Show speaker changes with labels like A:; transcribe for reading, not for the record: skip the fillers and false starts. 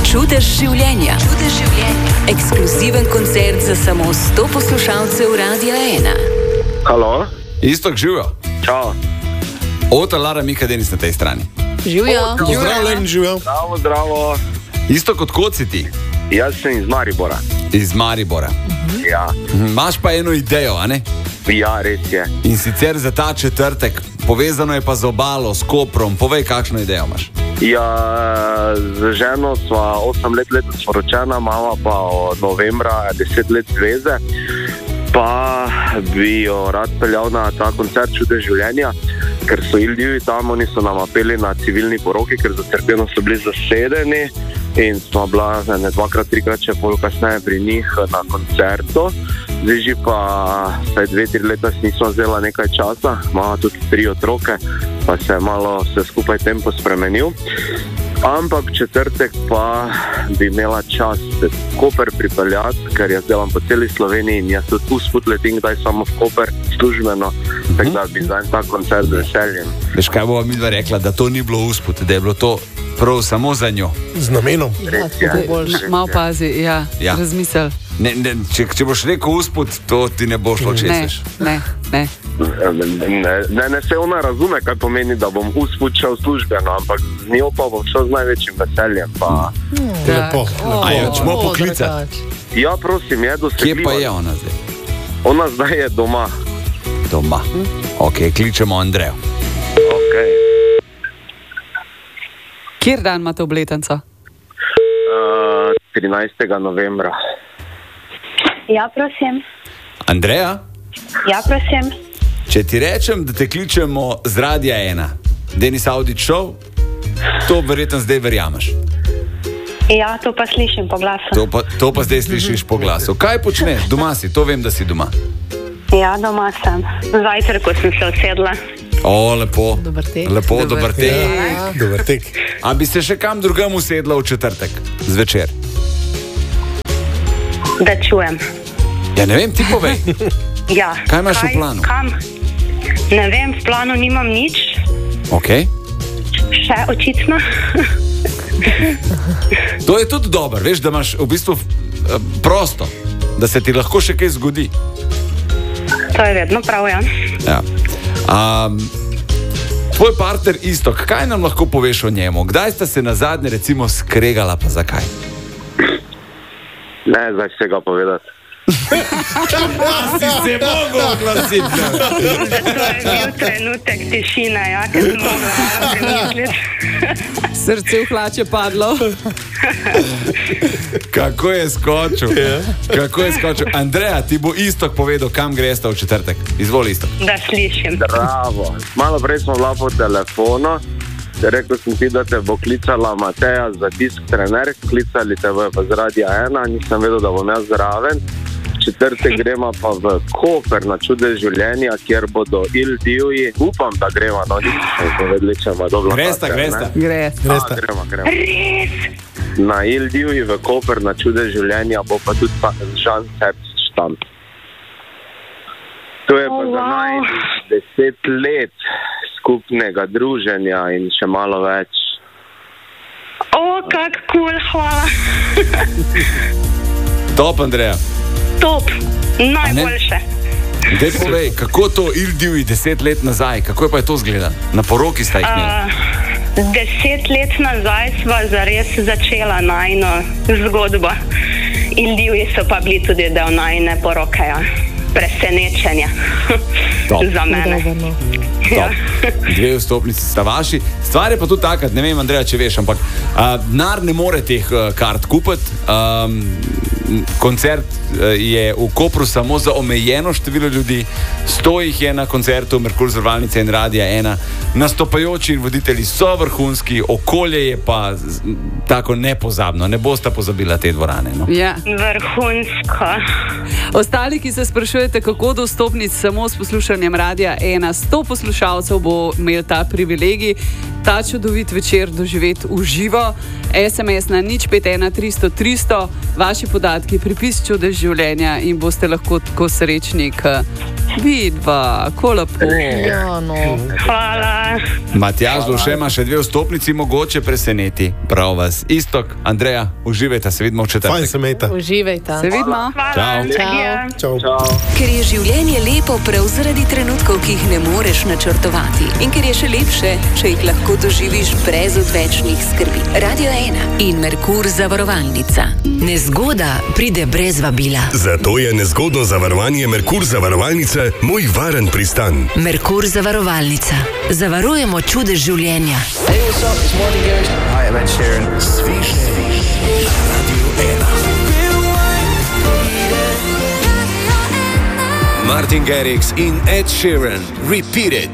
A: Čudež življenja. Ekskluziven koncert za samo 100 poslušalcev Radia 1.
B: Halo?
C: Istok, živijo.
B: Čau.
C: Ota Lara Mika Denis na tej strani.
D: Živijo.
E: Pozdravljen, živijo.
B: Zdravo.
C: Istok, od kod si ti?
B: Jaz sem iz Maribora.
C: Iz Maribora.
B: Ja.
C: Imaš pa eno idejo, a ne?
B: Ja, res je.
C: In sicer za ta četrtek, povezano je pa z obalo, s Koprom. Povej, kakšno idejo imaš.
B: Ja, z ženo sva 8 let letos poročena, mama pa od novembra 10 let zveze. Pa bi jo rad peljal na ta koncert Čudež življenja, ker so Ildivi tam, oni so nam apeli na civilni poroki, ker za cerkveno so bili zasedeni in smo bila dvakrat, trikrat še pol kasneje pri njih na koncertu. Zdaj že pa saj 2-3 leta nismo vzela nekaj časa, imamo tudi 3 otroke, pa se je malo vse skupaj tempo spremenil. Ampak v četrtek pa bi imela čas se Koper pripeljati, ker jaz delam po celi Sloveniji in jaz tudi usput letim, kdaj samo v Koper službeno, tako da bi zdaj ta koncert z veseljem.
C: Veš, kaj bova midva rekla, da to ni bilo usput, da je bilo to prav samo za njo.
E: Z namenom.
D: Malo pazi, ja. Razmisel.
C: Če boš rekel usput, to ti ne bo šlo česeš.
D: Ne.
B: Ne, se ona razume, kaj pomeni, da bom usput šel službeno, ampak z njo pa bom šel z največjim veseljem. Pa...
E: Lepo.
C: A jo čemo poklicati?
B: Ja, prosim, je dosegljivo.
C: Kje pa je ona zdaj?
B: Ona zdaj je doma.
C: Doma. Ok, kličemo Andrejo.
B: Ok.
D: Kjer dan imate obletnico?
B: 13. novembra.
F: Ja, prosim.
C: Andreja?
F: Ja, prosim.
C: Če ti rečem, da te kličemo z Radia 1, Denis Audić Show, to verjetno zdaj verjameš.
F: Ja, to pa slišim po glasu.
C: To pa zdaj slišiš po glasu. Kaj počneš? Doma si, to vem, da si doma.
F: Ja, doma sem. Zajtrko sem se usedla.
C: O, lepo.
D: Dober tek.
C: Lepo, dober tek.
E: Ja, dober tek.
C: A bi se še kam drugam usedla v četrtek, zvečer?
F: Da čujem.
C: Ja, ne vem, ti povej.
F: Ja.
C: Kaj imaš v planu?
F: Kam? Ne vem, v planu nimam nič.
C: Ok.
F: Še očitno.
C: To je tudi dobro, veš, da imaš v bistvu prosto, da se ti lahko še kaj zgodi.
F: To je vedno prav, ja.
C: Ja. Tvoj partner Istok, kaj nam lahko poveš o njemu? Kdaj sta se nazadnje recimo skregala, pa zakaj?
B: Ne, zdaj se ga povedati.
C: Si se mogel oglasiti.
F: To je bil trenutek tišine, ja, ker sem mogla premisliti.
D: Srce v hlače padlo.
C: Kako je skočil? Andreja, ti bo Istok povedal, kam gresta v četrtek. Izvoli, Istok.
F: Da slišim.
B: Bravo. Malo prej smo bila po telefonu. Rekel sem ti, da te bo klicala Mateja za disk trener. Klicali te bo pa z Radia 1. Nisem vedel, da bom jaz zraven. Četrtek gremo pa v Koper na Čudež življenja, kjer bodo Ildivji. Upam, da gremo, no nismo vedeli, če ima dobro.
C: Gresta.
B: Gremo.
F: Res?
B: Na Ildivji v Koper na Čudež življenja bo pa tudi pa Žan Cepc tam. To je pa za naj 10 let skupnega druženja in še malo več.
F: O, kak kul, hvala.
C: Top, Andreja.
F: Top, najboljše.
C: Dej povej, kako to Ildivji 10 let nazaj, kako je pa je to zgleda? Na poroki sta jih imeli?
F: 10 let nazaj sva zares začela najino zgodbo. Ildivji so pa bili tudi del najine poroke, ja. Presenečenje za mene.
C: Top. 2 vstopnici sta vaši. Stvar je pa tudi taka, ne vem, Andreja, če veš, ampak denar ne more teh kart kupiti. Koncert je v Kopru samo za omejeno število ljudi. 100 jih je na koncertu Merkur zavarovalnice in Radia 1. Nastopajoči in voditelji so vrhunski, okolje je pa tako nepozabno. Ne boste pozabila te dvorane. No?
D: Ja.
F: Vrhunsko.
D: Ostali, ki se sprašujete, kako do vstopnic samo s poslušanjem Radia 1, 100 poslušalcev bo imel ta privilegij, ta čudovit večer doživeti v živo. SMS na 051 300 300, vaši podatki, pripis Čudež življenja in boste lahko tako srečni, Vidva, ko lepo.
G: Ja, no.
F: Hvala.
C: Matjaž Luše ima še 2 vstopnici, mogoče preseneti. Prav vas. Istok, Andreja, uživajte, se vidimo v četrtek.
E: Fajn se meta.
G: Uživajte.
D: Se vidimo.
F: Hvala.
C: Čau.
F: Energija.
E: Čau.
A: Ker je življenje lepo prav zaradi trenutkov, ki jih ne moreš načrtovati. In ker je še lepše, če jih lahko doživiš brez odvečnih skrbi. Radio 1 in Merkur zavarovalnica. Nezgoda pride brez vabila.
H: Zato je nezgodno zavarovanje Merkur zavarovalnice moj varen pristan.
A: Merkur zavarovalnica. Zavarujemo čudež življenja.
I: Hey, what's up? It's Martin Garrix. Hi, I'm Ed Sheeran.
H: Martin Garrix in Ed Sheeran. Repeat it.